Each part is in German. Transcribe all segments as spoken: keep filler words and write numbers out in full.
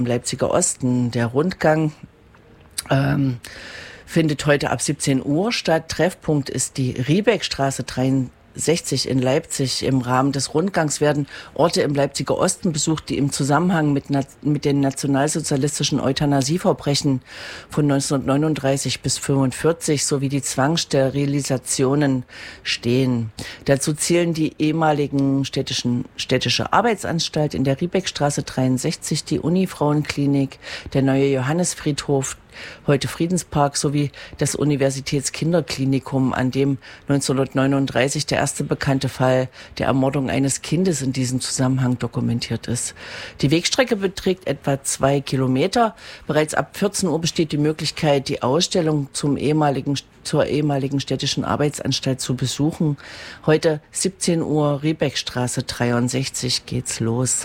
im Leipziger Osten. Der Rundgang ähm, findet heute ab siebzehn Uhr statt. Treffpunkt ist die Riebeckstraße dreiundsechzig in Leipzig. Im Rahmen des Rundgangs werden Orte im Leipziger Osten besucht, die im Zusammenhang mit, mit den nationalsozialistischen Euthanasieverbrechen von neunzehnhundertneununddreißig bis fünfundvierzig sowie die Zwangssterilisationen stehen. Dazu zählen die ehemaligen städtischen städtische Arbeitsanstalt in der Riebeckstraße dreiundsechzig, die Uni-Frauenklinik, der neue Johannisfriedhof, heute Friedenspark, sowie das Universitätskinderklinikum, an dem neunzehnhundertneununddreißig der erste bekannte Fall der Ermordung eines Kindes in diesem Zusammenhang dokumentiert ist. Die Wegstrecke beträgt etwa zwei Kilometer. Bereits ab vierzehn Uhr besteht die Möglichkeit, die Ausstellung zum ehemaligen, zur ehemaligen städtischen Arbeitsanstalt zu besuchen. Heute siebzehn Uhr, Riebeckstraße dreiundsechzig, geht's los.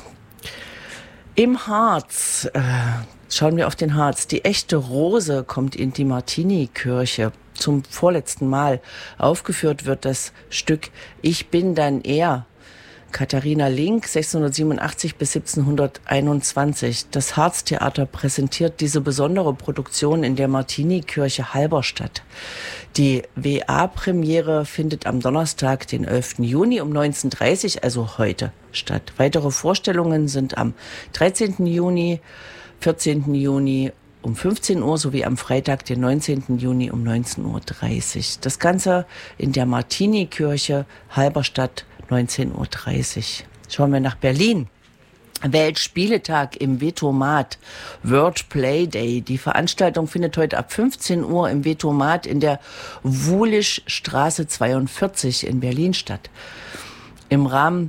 Im Harz, äh, schauen wir auf den Harz. Die echte Rose kommt in die Martini-Kirche zum vorletzten Mal. Aufgeführt wird das Stück Ich bin dann er. Katharina Link, sechzehnhundertsiebenundachtzig bis siebzehnhunderteinundzwanzig. Das Harztheater präsentiert diese besondere Produktion in der Martini-Kirche Halberstadt. Die W A-Premiere findet am Donnerstag, den elften Juni um neunzehn Uhr dreißig, also heute, statt. Weitere Vorstellungen sind am dreizehnten Juni, vierzehnten Juni um fünfzehn Uhr sowie am Freitag, den neunzehnten Juni um neunzehn Uhr dreißig. Das Ganze in der Martini-Kirche Halberstadt, neunzehn Uhr dreißig. Schauen wir nach Berlin. Weltspieletag im Vetomat, World Play Day. Die Veranstaltung findet heute ab fünfzehn Uhr im Vetomat in der Wulischstraße zweiundvierzig in Berlin statt. Im Rahmen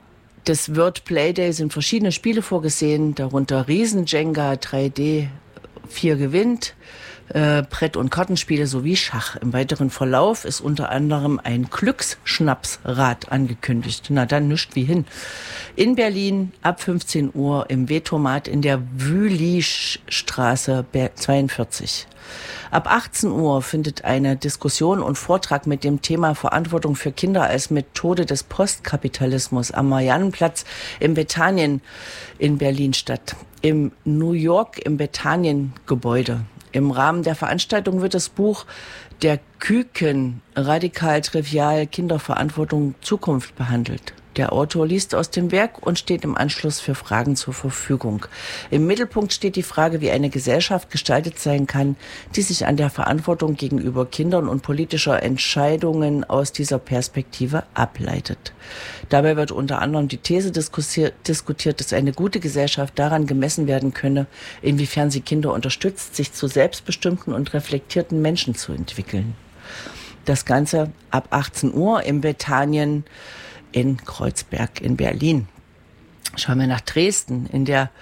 des World Play Day sind verschiedene Spiele vorgesehen, darunter Riesen-Jenga, drei D, vier gewinnt, äh, Brett- und Kartenspiele sowie Schach. Im weiteren Verlauf ist unter anderem ein Glücksschnapsrad angekündigt. Na dann nischt wie hin. In Berlin ab fünfzehn Uhr im Vetomat in der Wülischstraße zweiundvierzig. Ab achtzehn Uhr findet eine Diskussion und Vortrag mit dem Thema Verantwortung für Kinder als Methode des Postkapitalismus am Mariannenplatz im Bethanien in Berlin statt. Im New York im Bethanien-Gebäude. Im Rahmen der Veranstaltung wird das Buch Der Küken, radikal trivial, Kinderverantwortung, Zukunft behandelt. Der Autor liest aus dem Werk und steht im Anschluss für Fragen zur Verfügung. Im Mittelpunkt steht die Frage, wie eine Gesellschaft gestaltet sein kann, die sich an der Verantwortung gegenüber Kindern und politischer Entscheidungen aus dieser Perspektive ableitet. Dabei wird unter anderem die These diskutiert, dass eine gute Gesellschaft daran gemessen werden könne, inwiefern sie Kinder unterstützt, sich zu selbstbestimmten und reflektierten Menschen zu entwickeln. Das Ganze ab achtzehn Uhr im Bethanien in Kreuzberg in Berlin. Schauen wir nach Dresden. In der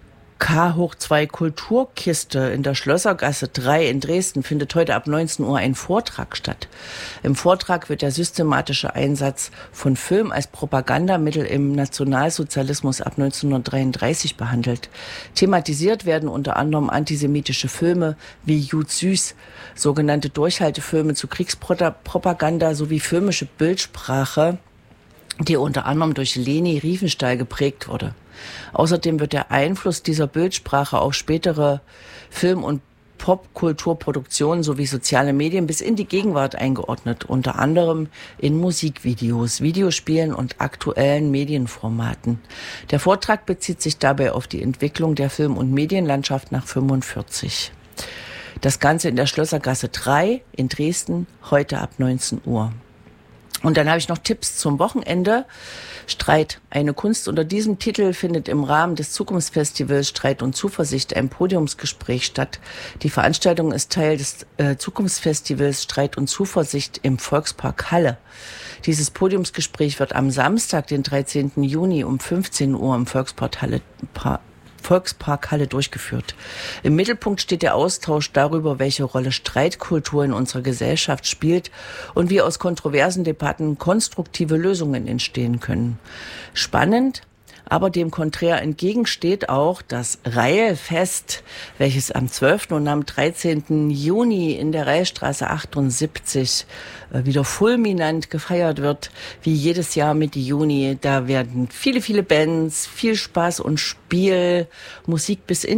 K hoch zwei Kulturkiste in der Schlössergasse drei in Dresden findet heute ab neunzehn Uhr ein Vortrag statt. Im Vortrag wird der systematische Einsatz von Film als Propagandamittel im Nationalsozialismus ab neunzehnhundertdreiunddreißig behandelt. Thematisiert werden unter anderem antisemitische Filme wie Jud Süß, sogenannte Durchhaltefilme zu Kriegspropaganda sowie filmische Bildsprache, die unter anderem durch Leni Riefenstahl geprägt wurde. Außerdem wird der Einfluss dieser Bildsprache auf spätere Film- und Popkulturproduktionen sowie soziale Medien bis in die Gegenwart eingeordnet, unter anderem in Musikvideos, Videospielen und aktuellen Medienformaten. Der Vortrag bezieht sich dabei auf die Entwicklung der Film- und Medienlandschaft nach fünfundvierzig. Das Ganze in der Schlössergasse drei in Dresden, heute ab neunzehn Uhr. Und dann habe ich noch Tipps zum Wochenende. Streit, eine Kunst unter diesem Titel findet im Rahmen des Zukunftsfestivals Streit und Zuversicht ein Podiumsgespräch statt. Die Veranstaltung ist Teil des äh, Zukunftsfestivals Streit und Zuversicht im Volkspark Halle. Dieses Podiumsgespräch wird am Samstag, den dreizehnten Juni um fünfzehn Uhr im Volkspark Halle pa- Volkspark Halle durchgeführt. Im Mittelpunkt steht der Austausch darüber, welche Rolle Streitkultur in unserer Gesellschaft spielt und wie aus kontroversen Debatten konstruktive Lösungen entstehen können. Spannend, aber dem konträr entgegensteht auch das Reihefest, welches am zwölften und am dreizehnten Juni in der Reihstraße achtundsiebzig wieder fulminant gefeiert wird, wie jedes Jahr Mitte Juni. Da werden viele, viele Bands, viel Spaß und Spiel, Musik bis in